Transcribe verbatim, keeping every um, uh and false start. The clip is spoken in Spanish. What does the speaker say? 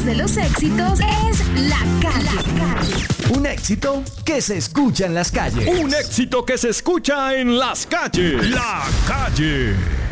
de los éxitos es La Calle. La Calle. Un éxito que se escucha en las calles. Un éxito que se escucha en las calles. La Calle.